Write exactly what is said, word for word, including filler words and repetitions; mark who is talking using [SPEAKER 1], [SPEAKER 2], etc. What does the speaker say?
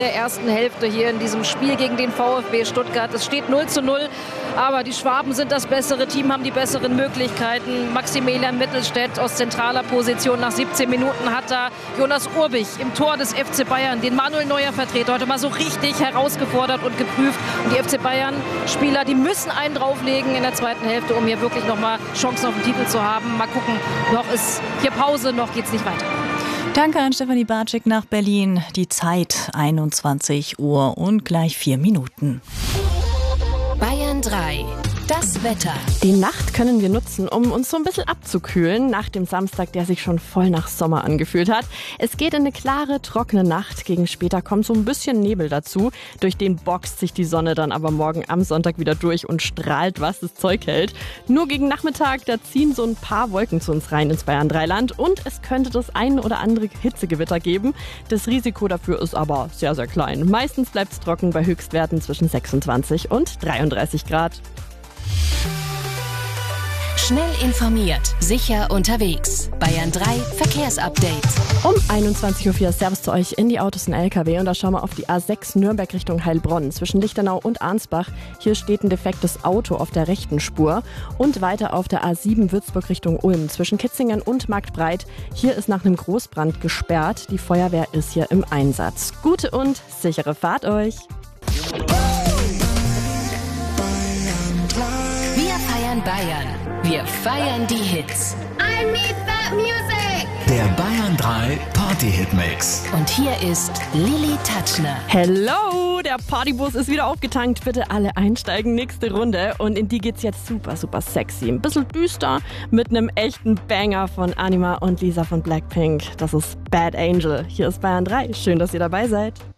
[SPEAKER 1] Der ersten Hälfte hier in diesem Spiel gegen den VfB Stuttgart. Es steht null zu null, aber die Schwaben sind das bessere Team, haben die besseren Möglichkeiten. Maximilian Mittelstädt aus zentraler Position nach siebzehn Minuten hat da Jonas Urbich im Tor des F C Bayern, den Manuel Neuer Vertreter, heute mal so richtig herausgefordert und geprüft. Und die F C Bayern-Spieler, die müssen einen drauflegen in der zweiten Hälfte, um hier wirklich nochmal Chancen auf den Titel zu haben. Mal gucken, noch ist hier Pause, noch geht's nicht weiter.
[SPEAKER 2] Danke an Stefanie Barczyk nach Berlin. Die Zeit einundzwanzig Uhr und gleich vier Minuten.
[SPEAKER 3] Bayern drei. Das Wetter.
[SPEAKER 4] Die Nacht können wir nutzen, um uns so ein bisschen abzukühlen nach dem Samstag, der sich schon voll nach Sommer angefühlt hat. Es geht in eine klare, trockene Nacht. Gegen später kommt so ein bisschen Nebel dazu. Durch den boxt sich die Sonne dann aber morgen am Sonntag wieder durch und strahlt, was das Zeug hält. Nur gegen Nachmittag, da ziehen so ein paar Wolken zu uns rein ins Bayern drei Land und es könnte das ein oder andere Hitzegewitter geben. Das Risiko dafür ist aber sehr, sehr klein. Meistens bleibt es trocken bei Höchstwerten zwischen sechsundzwanzig und dreiunddreißig Grad.
[SPEAKER 3] Schnell informiert, sicher unterwegs. Bayern drei Verkehrsupdate.
[SPEAKER 4] Um einundzwanzig Uhr vier Servus zu euch in die Autos und L K W und da schauen wir auf die A sechs Nürnberg Richtung Heilbronn zwischen Lichtenau und Arnsbach. Hier steht ein defektes Auto auf der rechten Spur und weiter auf der A sieben Würzburg Richtung Ulm zwischen Kitzingen und Marktbreit. Hier ist nach einem Großbrand gesperrt. Die Feuerwehr ist hier im Einsatz. Gute und sichere Fahrt euch.
[SPEAKER 3] Wir feiern Bayern. Wir feiern die Hits.
[SPEAKER 5] I need that music!
[SPEAKER 6] Der Bayern drei Party-Hit-Mix.
[SPEAKER 3] Und hier ist Lilly Tatschner.
[SPEAKER 4] Hello, der Partybus ist wieder aufgetankt. Bitte alle einsteigen, nächste Runde. Und in die geht's jetzt super, super sexy. Ein bisschen düster mit einem echten Banger von Anima und Lisa von Blackpink. Das ist Bad Angel. Hier ist Bayern drei. Schön, dass ihr dabei seid.